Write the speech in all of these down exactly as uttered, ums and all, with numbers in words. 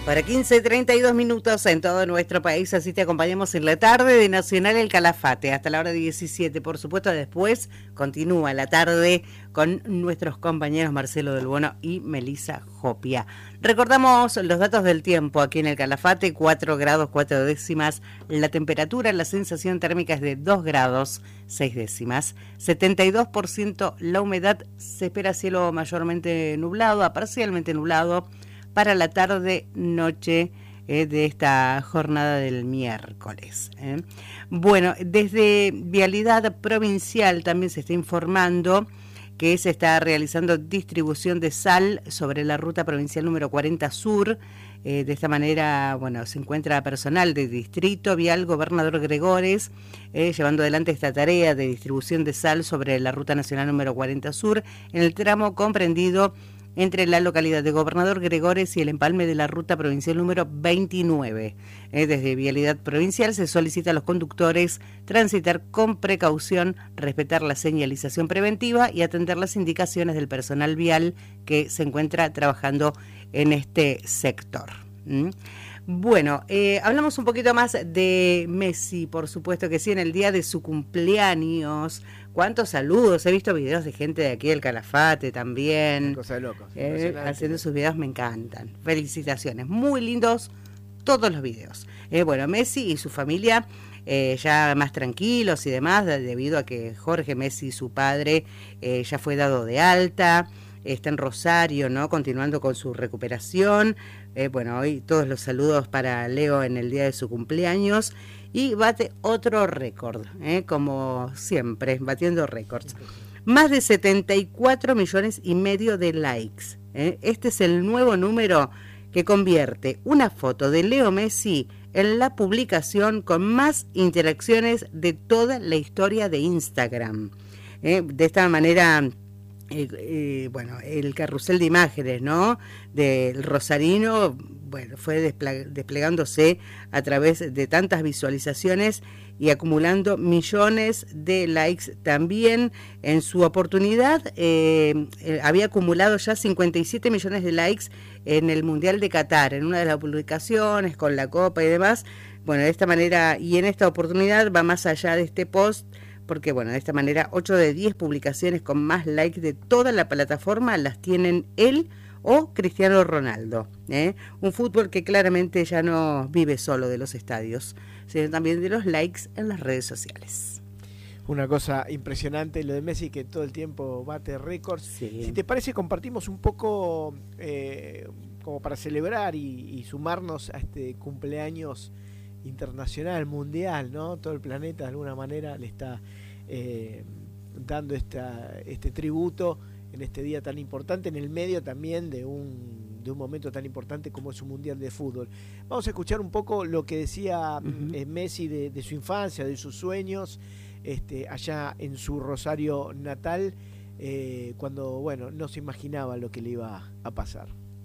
Para quince treinta y dos minutos en todo nuestro país, así te acompañamos en la tarde de Nacional El Calafate, hasta la hora diecisiete. Por supuesto, después continúa la tarde con nuestros compañeros Marcelo del Bono y Melissa Jopia. Recordamos los datos del tiempo aquí en El Calafate: cuatro grados cuatro décimas, la temperatura, la sensación térmica es de dos grados seis décimas, setenta y dos por ciento la humedad, se espera cielo mayormente nublado a parcialmente nublado para la tarde-noche eh, de esta jornada del miércoles. ¿eh? Bueno, desde Vialidad Provincial también se está informando que se está realizando distribución de sal sobre la ruta provincial número cuarenta Sur. Eh, de esta manera, bueno, se encuentra personal de Distrito Vial Gobernador Gregores eh, llevando adelante esta tarea de distribución de sal sobre la ruta nacional número cuarenta Sur en el tramo comprendido entre la localidad de Gobernador Gregores y el empalme de la ruta provincial número veintinueve. Eh, desde Vialidad Provincial se solicita a los conductores transitar con precaución, respetar la señalización preventiva y atender las indicaciones del personal vial que se encuentra trabajando en este sector. ¿Mm? Bueno, eh, hablamos un poquito más de Messi, por supuesto que sí, en el día de su cumpleaños. Cuántos saludos, he visto videos de gente de aquí del Calafate también. Una cosa de locos. Eh, haciendo sus videos, me encantan. Felicitaciones, muy lindos todos los videos. Eh, bueno, Messi y su familia eh, ya más tranquilos y demás, debido a que Jorge Messi, su padre, eh, ya fue dado de alta. Está en Rosario, ¿no? Continuando con su recuperación. Eh, bueno, hoy todos los saludos para Leo en el día de su cumpleaños. Y bate otro récord, ¿eh? Como siempre, batiendo récords. Más de setenta y cuatro millones y medio de likes. ¿eh? Este es el nuevo número que convierte una foto de Leo Messi en la publicación con más interacciones de toda la historia de Instagram. ¿eh? De esta manera... Eh, eh, bueno, el carrusel de imágenes, ¿no? Del rosarino, bueno, fue despleg- desplegándose a través de tantas visualizaciones y acumulando millones de likes. También en su oportunidad eh, eh, había acumulado ya cincuenta y siete millones de likes en el Mundial de Qatar, en una de las publicaciones con la copa y demás. Bueno, de esta manera y en esta oportunidad va más allá de este post, porque bueno, de esta manera ocho de diez publicaciones con más likes de toda la plataforma las tienen él o Cristiano Ronaldo. ¿eh? Un fútbol que claramente ya no vive solo de los estadios, sino también de los likes en las redes sociales. Una cosa impresionante lo de Messi, que todo el tiempo bate récords. Sí. Si te parece, compartimos un poco eh, como para celebrar y, y sumarnos a este cumpleaños internacional, mundial, ¿no? Todo el planeta de alguna manera le está eh, dando esta, este tributo en este día tan importante, en el medio también de un, de un momento tan importante como es un mundial de fútbol. Vamos a escuchar un poco lo que decía uh-huh. eh, Messi de, de su infancia, de sus sueños, este, allá en su Rosario natal, eh, cuando bueno, no se imaginaba lo que le iba a pasar.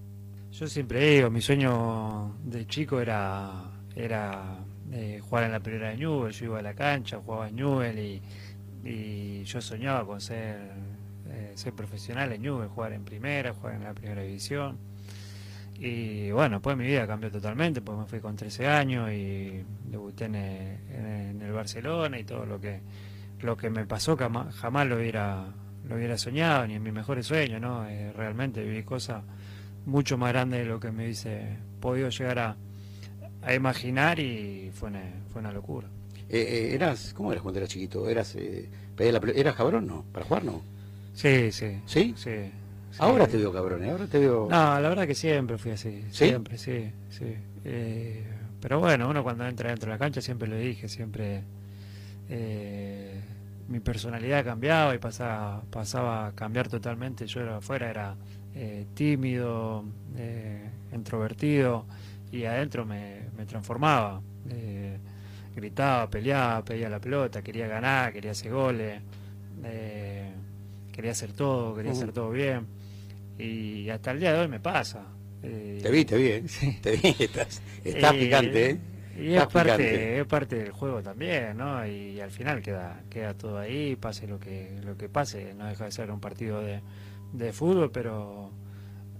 Yo siempre digo, mi sueño de chico era era eh, jugar en la primera de Newell. Yo iba a la cancha, jugaba en Newell y, y yo soñaba con ser eh, ser profesional en Newell, jugar en primera, jugar en la primera división. Y bueno, pues mi vida cambió totalmente, porque me fui con trece años y debuté en el, en el Barcelona, y todo lo que lo que me pasó jamás, jamás lo hubiera lo hubiera soñado, ni en mis mejores sueños, ¿no? Eh, realmente viví cosas mucho más grandes de lo que me hubiese podido llegar a a imaginar, y fue una, fue una locura. Eh, eh, eras, ¿cómo eras cuando eras chiquito? ¿Eras, eh, la, ¿eras cabrón, no? ¿Para jugar, no? Sí, sí. ¿Sí? Sí. sí. Ahora te veo cabrón, ¿eh? Ahora te veo... No, la verdad que siempre fui así. ¿Sí? Siempre, sí, sí. Eh, pero bueno, uno cuando entra dentro de la cancha, siempre lo dije, siempre eh, mi personalidad cambiaba y pasaba, pasaba a cambiar totalmente. Yo era afuera, era eh, tímido, eh, introvertido, y adentro me, me transformaba, eh, gritaba, peleaba, pedía la pelota, quería ganar, quería hacer goles, eh, quería hacer todo, quería uh-huh. hacer todo bien, y hasta el día de hoy me pasa. Eh, te vi, te vi, ¿eh? Sí. Te vi, estás, estás eh, picante, ¿eh? Y es parte, es parte del juego también, ¿no? Y, y al final queda queda todo ahí, pase lo que lo que pase, no deja de ser un partido de, de fútbol, pero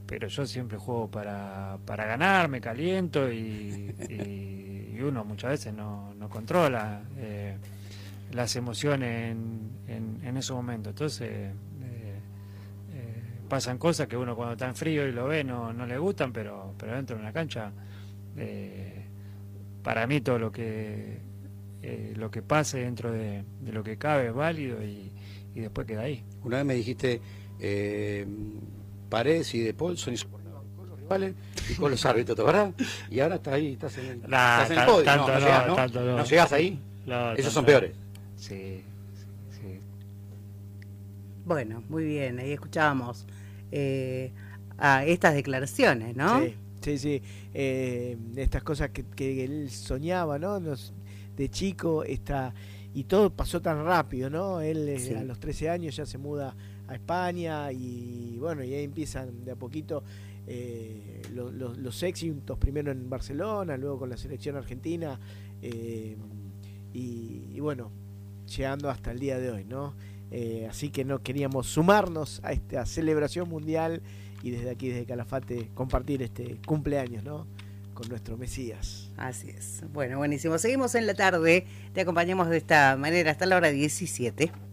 pero yo siempre juego para, para ganar, me caliento y, y, y uno muchas veces no, no controla eh, las emociones en, en, en esos momentos. Entonces eh, eh, pasan cosas que uno cuando está en frío y lo ve no, no le gustan, pero, pero dentro de una cancha, eh, para mí todo lo que eh, lo que pase dentro de, de lo que cabe es válido y, y después queda ahí. Una vez me dijiste, eh, Paredes y De Paul son insoportables con los rivales y con los árbitros, ¿verdad? Y ahora estás ahí, estás en el, Nah, estás en el tan- podio. tanto No, no, no, llegás, ¿no? tanto no. ¿No llegás ahí? No, Esos tanto son no. peores. Sí, sí. Bueno, muy bien, ahí escuchábamos eh, a estas declaraciones, ¿no? Sí, sí, sí. Eh, estas cosas que, que él soñaba, ¿no? Nos, de chico, está, y todo pasó tan rápido, ¿no? Él eh, Sí. a los trece años ya se muda a España y bueno, y ahí empiezan de a poquito eh, los, los, los éxitos, primero en Barcelona, luego con la selección argentina, eh, y, y bueno, llegando hasta el día de hoy, ¿no? Eh, así que no queríamos sumarnos a esta celebración mundial y desde aquí, desde Calafate, compartir este cumpleaños, ¿no? Con nuestro Mesías. Así es. Bueno, buenísimo. Seguimos en la tarde. Te acompañamos de esta manera hasta la hora diecisiete.